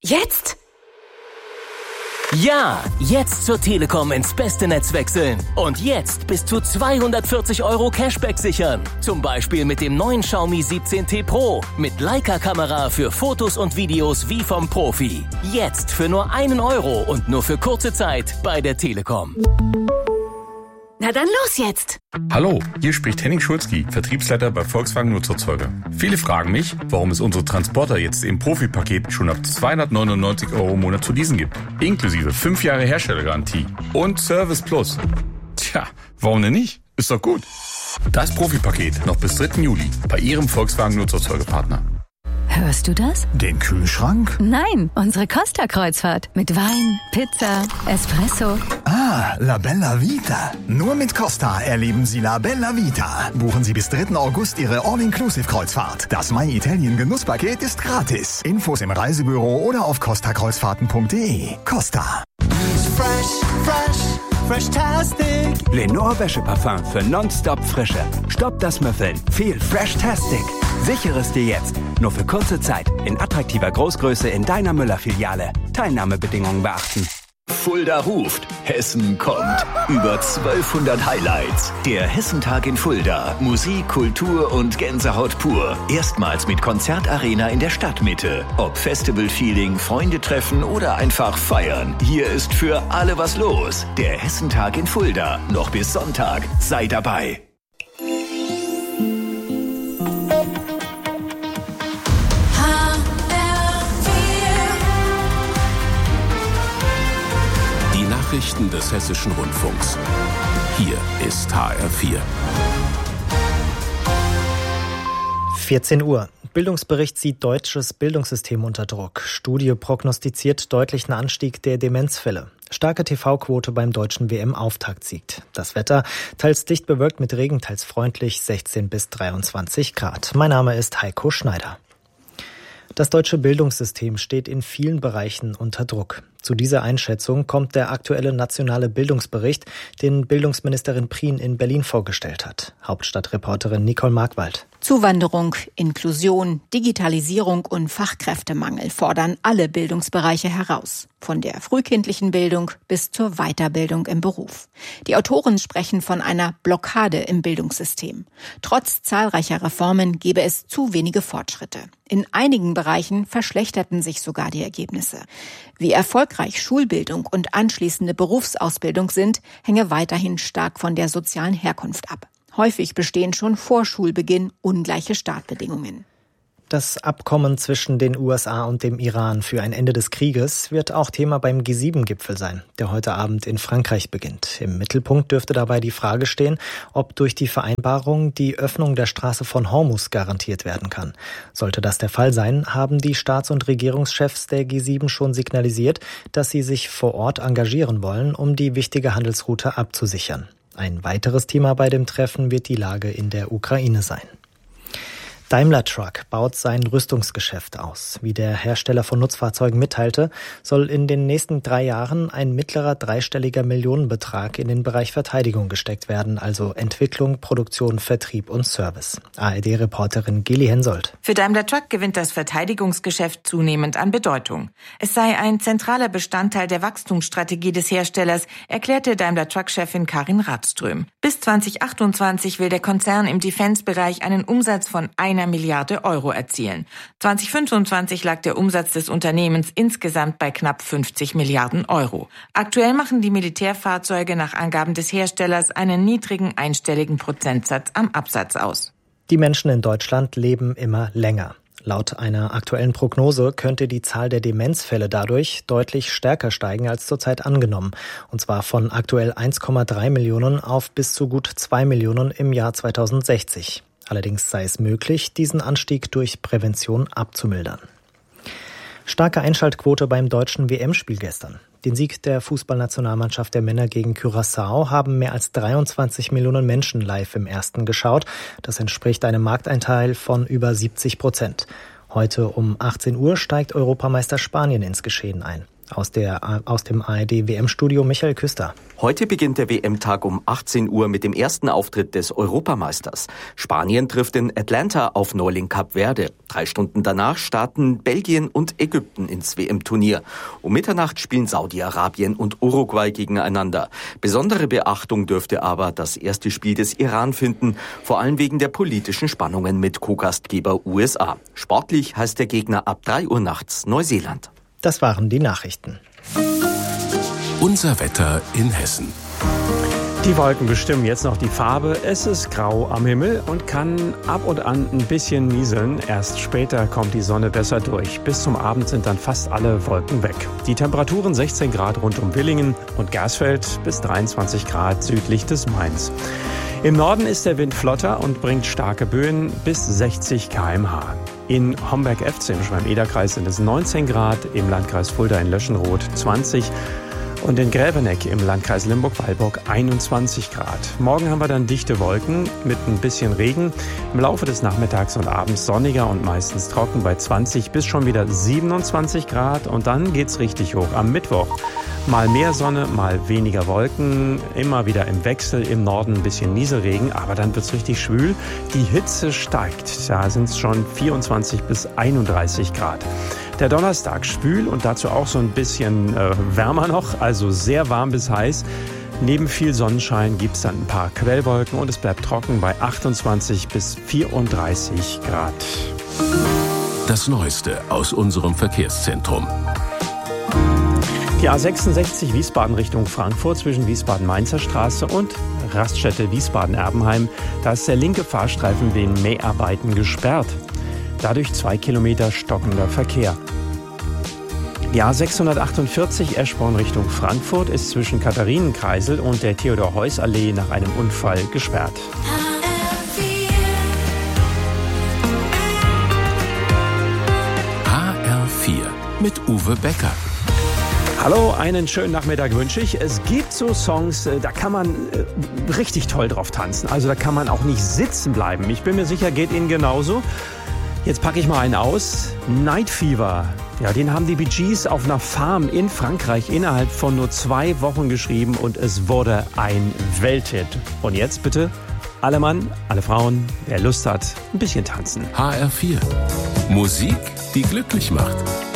Jetzt? Ja, jetzt zur Telekom ins beste Netz wechseln. Und jetzt bis zu 240 € Cashback sichern. Zum Beispiel mit dem neuen Xiaomi 17T Pro. Mit Leica-Kamera für Fotos und Videos wie vom Profi. Jetzt für nur 1 € und nur für kurze Zeit bei der Telekom. Na dann los jetzt! Hallo, hier spricht Henning Schulzki, Vertriebsleiter bei Volkswagen Nutzerzeuger. Viele fragen mich, warum es unsere Transporter jetzt im Profi-Paket schon ab 299 € im Monat zu leasen gibt. Inklusive 5 Jahre Herstellergarantie und Service Plus. Tja, warum denn nicht? Ist doch gut. Das Profi-Paket noch bis 3. Juli bei Ihrem Volkswagen Nutzerzeugerpartner. Hörst du das? Den Kühlschrank? Nein, unsere Costa-Kreuzfahrt. Mit Wein, Pizza, Espresso. Ah, La Bella Vita. Nur mit Costa erleben Sie La Bella Vita. Buchen Sie bis 3. August Ihre All-Inclusive-Kreuzfahrt. Das My Italien Genusspaket ist gratis. Infos im Reisebüro oder auf costakreuzfahrten.de. Costa. Fresh-tastic. Lenore Wäscheparfum für nonstop Frische. Stopp das Müffeln. Viel Fresh-tastic. Sichere es dir jetzt. Nur für kurze Zeit. In attraktiver Großgröße in deiner Müller-Filiale. Teilnahmebedingungen beachten. Fulda ruft. Hessen kommt. Über 1200 Highlights. Der Hessentag in Fulda. Musik, Kultur und Gänsehaut pur. Erstmals mit Konzertarena in der Stadtmitte. Ob Festival-Feeling, Freunde treffen oder einfach feiern. Hier ist für alle was los. Der Hessentag in Fulda. Noch bis Sonntag. Sei dabei. Nachrichten des Hessischen Rundfunks. Hier ist HR4. 14 Uhr. Bildungsbericht sieht deutsches Bildungssystem unter Druck. Studie prognostiziert deutlichen Anstieg der Demenzfälle. Starke TV-Quote beim deutschen WM-Auftaktsieg. Das Wetter teils dicht bewölkt mit Regen, teils freundlich, 16 bis 23 Grad. Mein Name ist Heiko Schneider. Das deutsche Bildungssystem steht in vielen Bereichen unter Druck. Zu dieser Einschätzung kommt der aktuelle nationale Bildungsbericht, den Bildungsministerin Prien in Berlin vorgestellt hat. Hauptstadtreporterin Nicole Markwald. Zuwanderung, Inklusion, Digitalisierung und Fachkräftemangel fordern alle Bildungsbereiche heraus. Von der frühkindlichen Bildung bis zur Weiterbildung im Beruf. Die Autoren sprechen von einer Blockade im Bildungssystem. Trotz zahlreicher Reformen gebe es zu wenige Fortschritte. In einigen Bereichen verschlechterten sich sogar die Ergebnisse. Wie erfolgreich Schulbildung und anschließende Berufsausbildung sind, hänge weiterhin stark von der sozialen Herkunft ab. Häufig bestehen schon vor Schulbeginn ungleiche Startbedingungen. Das Abkommen zwischen den USA und dem Iran für ein Ende des Krieges wird auch Thema beim G7-Gipfel sein, der heute Abend in Frankreich beginnt. Im Mittelpunkt dürfte dabei die Frage stehen, ob durch die Vereinbarung die Öffnung der Straße von Hormuz garantiert werden kann. Sollte das der Fall sein, haben die Staats- und Regierungschefs der G7 schon signalisiert, dass sie sich vor Ort engagieren wollen, um die wichtige Handelsroute abzusichern. Ein weiteres Thema bei dem Treffen wird die Lage in der Ukraine sein. Daimler Truck baut sein Rüstungsgeschäft aus. Wie der Hersteller von Nutzfahrzeugen mitteilte, soll in den nächsten 3 Jahren ein mittlerer dreistelliger Millionenbetrag in den Bereich Verteidigung gesteckt werden, also Entwicklung, Produktion, Vertrieb und Service. ARD-Reporterin Geli Hensoldt. Für Daimler Truck gewinnt das Verteidigungsgeschäft zunehmend an Bedeutung. Es sei ein zentraler Bestandteil der Wachstumsstrategie des Herstellers, erklärte Daimler Truck-Chefin Karin Radström. Bis 2028 will der Konzern im Defense-Bereich einen Umsatz von 1 Milliarde Euro erzielen. 2025 lag der Umsatz des Unternehmens insgesamt bei knapp 50 Milliarden Euro. Aktuell machen die Militärfahrzeuge nach Angaben des Herstellers einen niedrigen einstelligen Prozentsatz am Absatz aus. Die Menschen in Deutschland leben immer länger. Laut einer aktuellen Prognose könnte die Zahl der Demenzfälle dadurch deutlich stärker steigen als zurzeit angenommen. Und zwar von aktuell 1,3 Millionen auf bis zu gut 2 Millionen im Jahr 2060. Allerdings sei es möglich, diesen Anstieg durch Prävention abzumildern. Starke Einschaltquote beim deutschen WM-Spiel gestern. Den Sieg der Fußballnationalmannschaft der Männer gegen Curaçao haben mehr als 23 Millionen Menschen live im Ersten geschaut. Das entspricht einem Markteinteil von über 70%. Heute um 18 Uhr steigt Europameister Spanien ins Geschehen ein. Aus dem ARD-WM-Studio Michael Küster. Heute beginnt der WM-Tag um 18 Uhr mit dem ersten Auftritt des Europameisters. Spanien trifft in Atlanta auf Neuling Kap Verde. 3 Stunden danach starten Belgien und Ägypten ins WM-Turnier. Um Mitternacht spielen Saudi-Arabien und Uruguay gegeneinander. Besondere Beachtung dürfte aber das erste Spiel des Iran finden, vor allem wegen der politischen Spannungen mit Co-Gastgeber USA. Sportlich heißt der Gegner ab 3 Uhr nachts Neuseeland. Das waren die Nachrichten. Unser Wetter in Hessen. Die Wolken bestimmen jetzt noch die Farbe. Es ist grau am Himmel und kann ab und an ein bisschen nieseln. Erst später kommt die Sonne besser durch. Bis zum Abend sind dann fast alle Wolken weg. Die Temperaturen 16 Grad rund um Villingen und Gersfeld bis 23 Grad südlich des Mains. Im Norden ist der Wind flotter und bringt starke Böen bis 60 km/h. In Homberg-Efzim, beim Ederkreis, sind es 19 Grad, im Landkreis Fulda in Löschenroth 20 und in Gräveneck im Landkreis Limburg-Weilburg 21 Grad. Morgen haben wir dann dichte Wolken mit ein bisschen Regen. Im Laufe des Nachmittags und Abends sonniger und meistens trocken bei 20 bis schon wieder 27 Grad. Und dann geht's richtig hoch am Mittwoch. Mal mehr Sonne, mal weniger Wolken, immer wieder im Wechsel, im Norden ein bisschen Nieselregen, aber dann wird's richtig schwül. Die Hitze steigt, da sind es schon 24 bis 31 Grad. Der Donnerstag schwül und dazu auch so ein bisschen wärmer noch, also sehr warm bis heiß. Neben viel Sonnenschein gibt's dann ein paar Quellwolken und es bleibt trocken bei 28 bis 34 Grad. Das Neueste aus unserem Verkehrszentrum. Die A66 Wiesbaden Richtung Frankfurt zwischen Wiesbaden-Mainzer Straße und Raststätte Wiesbaden-Erbenheim. Da ist der linke Fahrstreifen wegen Mäharbeiten gesperrt. Dadurch 2 Kilometer stockender Verkehr. Die A648 Eschborn Richtung Frankfurt ist zwischen Katharinenkreisel und der Theodor-Heuss-Allee nach einem Unfall gesperrt. HR4 mit Uwe Becker. Hallo, einen schönen Nachmittag wünsche ich. Es gibt so Songs, da kann man richtig toll drauf tanzen. Also da kann man auch nicht sitzen bleiben. Ich bin mir sicher, geht Ihnen genauso. Jetzt packe ich mal einen aus. Night Fever. Ja, den haben die Bee Gees auf einer Farm in Frankreich innerhalb von nur 2 Wochen geschrieben und es wurde ein Welthit. Und jetzt bitte alle Mann, alle Frauen, wer Lust hat, ein bisschen tanzen. HR4. Musik, die glücklich macht.